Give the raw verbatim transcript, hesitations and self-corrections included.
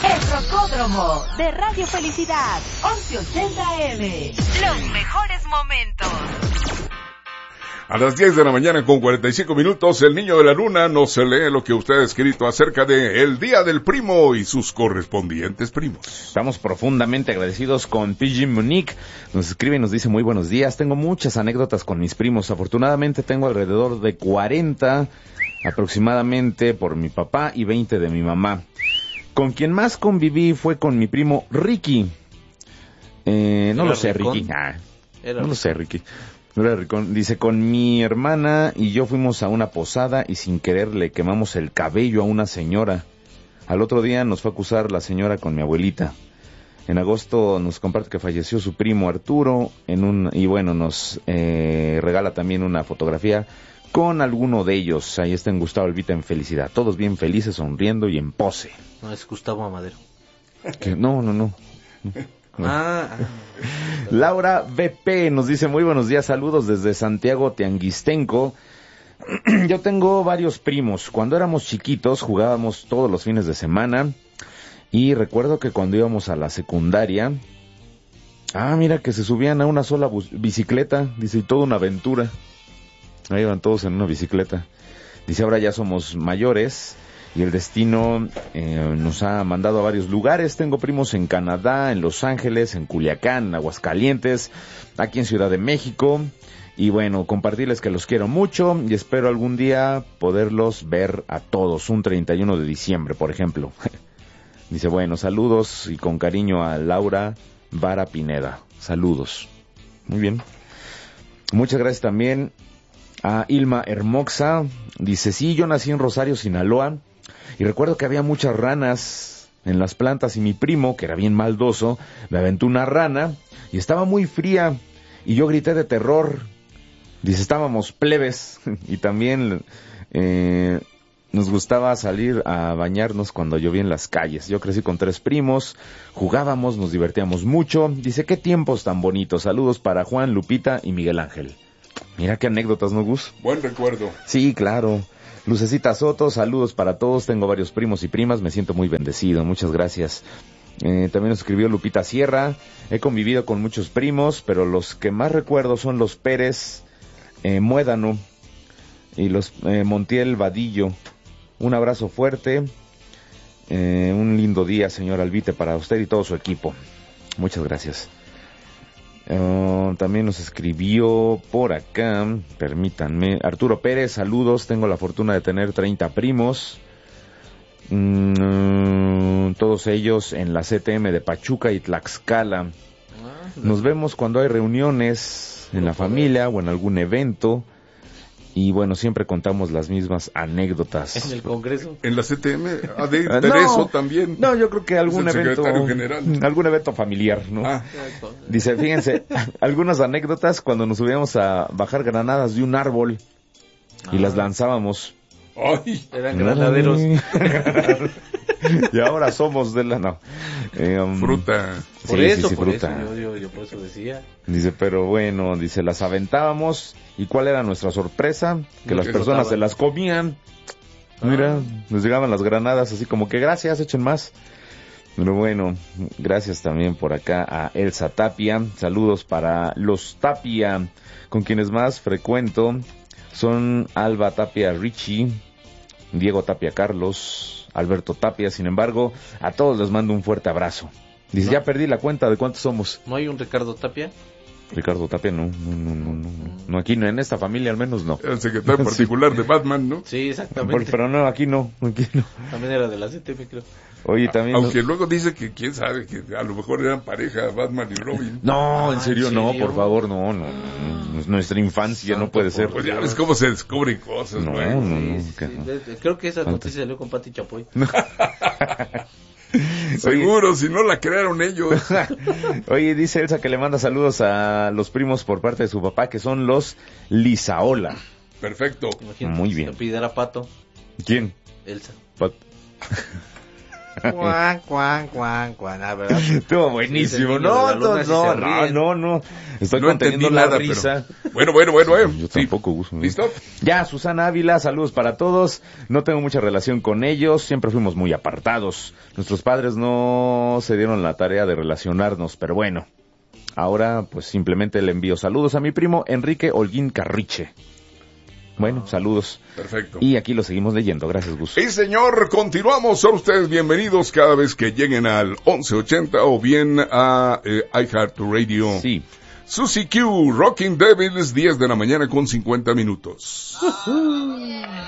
El Rocódromo de Radio Felicidad, once ochenta A M. Los mejores momentos. A las diez de la mañana con cuarenta y cinco minutos, el niño de la luna nos se lee lo que usted ha escrito acerca de el Día del Primo y sus correspondientes primos. Estamos profundamente agradecidos con P G Monique. Nos escribe y nos dice muy buenos días. Tengo muchas anécdotas con mis primos. Afortunadamente tengo alrededor de cuarenta aproximadamente por mi papá y veinte de mi mamá. Con quien más conviví fue con mi primo Ricky. Eh, no lo sé, Ricón? Ricky. Ah, no Ricón. Lo sé, Ricky. No era Ricón. Dice, con mi hermana y yo fuimos a una posada y sin querer le quemamos el cabello a una señora. Al otro día nos fue a acusar la señora con mi abuelita. En agosto nos comparte que falleció su primo Arturo en un y bueno, nos eh, regala también una fotografía con alguno de ellos. Ahí está en Gustavo Elvita en felicidad. Todos bien felices, sonriendo y en pose. No, es Gustavo Amadero. ¿Qué? No, no, no. no. Ah, ah. Laura B P nos dice muy buenos días, saludos desde Santiago Tianguistenco. Yo tengo varios primos. Cuando éramos chiquitos jugábamos todos los fines de semana y recuerdo que cuando íbamos a la secundaria, ah, mira que se subían a una sola bus- bicicleta, dice, y toda una aventura. Ahí iban todos en una bicicleta. Dice, ahora ya somos mayores y el destino eh, nos ha mandado a varios lugares. Tengo primos en Canadá, en Los Ángeles, en Culiacán, en Aguascalientes, aquí en Ciudad de México. Y bueno, compartirles que los quiero mucho y espero algún día poderlos ver a todos, un treinta y uno de diciembre, por ejemplo. Dice, bueno, saludos y con cariño a Laura Vara Pineda. Saludos. Muy bien. Muchas gracias también a Ilma Hermoxa. Dice, sí, yo nací en Rosario, Sinaloa, y recuerdo que había muchas ranas en las plantas y mi primo, que era bien maldoso, me aventó una rana y estaba muy fría y yo grité de terror. Dice, estábamos plebes y también eh, nos gustaba salir a bañarnos cuando llovía en las calles. Yo crecí con tres primos, jugábamos, nos divertíamos mucho. Dice, qué tiempos tan bonitos. Saludos para Juan, Lupita y Miguel Ángel. Mira qué anécdotas, ¿no, Gus? Buen recuerdo. Sí, claro. Lucecita Soto, saludos para todos. Tengo varios primos y primas, me siento muy bendecido. Muchas gracias. Eh, también nos escribió Lupita Sierra. He convivido con muchos primos, pero los que más recuerdo son los Pérez eh, Muédano y los eh, Montiel Vadillo. Un abrazo fuerte. Eh, un lindo día, señor Alvite, para usted y todo su equipo. Muchas gracias. Uh, también nos escribió por acá, permítanme, Arturo Pérez, saludos, tengo la fortuna de tener treinta primos, mm, todos ellos en la C T M de Pachuca y Tlaxcala. Nos vemos cuando hay reuniones en la familia o en algún evento. Y bueno, siempre contamos las mismas anécdotas. ¿En el Congreso? En la C T M, ah, de Tereso no, también. No, yo creo que algún evento, general. algún evento familiar, ¿no? Ah. Dice, fíjense, algunas anécdotas cuando nos subíamos a bajar granadas de un árbol y ah. las lanzábamos. Ay, eran granaderos. Y ahora somos de la no. Eh, um, fruta. Por sí, eso, sí, sí, por fruta. eso, yo, yo, yo por eso decía. Dice, pero bueno, dice, las aventábamos. ¿Y cuál era nuestra sorpresa? Que las personas se las comían. Ah. Mira, nos llegaban las granadas así como que gracias, echen más. Pero bueno, gracias también por acá a Elsa Tapia. Saludos para los Tapia, con quienes más frecuento son Alba Tapia Richie, Diego Tapia Carlos, Alberto Tapia. Sin embargo, a todos les mando un fuerte abrazo. Dice, ¿no? Ya perdí la cuenta de cuántos somos. ¿No hay un Ricardo Tapia? Ricardo Tapia, no, no, no, no, no, no, aquí no, en esta familia al menos no. El secretario particular sí. de Batman, ¿no? Sí, exactamente. Pero no, aquí no, aquí no. También era de la C T M, creo. Oye, también. Aunque no... luego dice que quién sabe, que a lo mejor eran pareja Batman y Robin. No, en serio, ¿en serio? no, por favor, no, no, no. Nuestra infancia no puede ser. Pues ya ves cómo se descubren cosas, no, güey. no, no, sí, que sí. no. Creo que esa noticia salió con Pati Chapoy. Seguro, Oye, si no la crearon ellos. Oye, dice Elsa que le manda saludos a los primos por parte de su papá, que son los Lizaola. Perfecto. Imagínate, muy bien. Le pidiera Pato. ¿Quién? Elsa. Pat... Cuan, cuan, cuan, cuan. Ah, ¿verdad? Estuvo buenísimo. No, no, no, no, no, no. Estoy No conteniendo entendí la nada, risa. pero... Bueno, bueno, bueno, eh. Yo Sí. tampoco uso. ¿no? ¿Listo? Ya, Susana Ávila, saludos para todos. No tengo mucha relación con ellos, siempre fuimos muy apartados. Nuestros padres no se dieron la tarea de relacionarnos, pero bueno. Ahora, pues simplemente le envío saludos a mi primo Enrique Holguín Carriche. Bueno, saludos. Perfecto. Y aquí lo seguimos leyendo. Gracias, Gus. Sí, señor, continuamos. Son ustedes bienvenidos cada vez que lleguen al once ochenta o bien a eh, iHeartRadio. Sí. Susie Q, Rocking Devils, diez de la mañana con cincuenta minutos.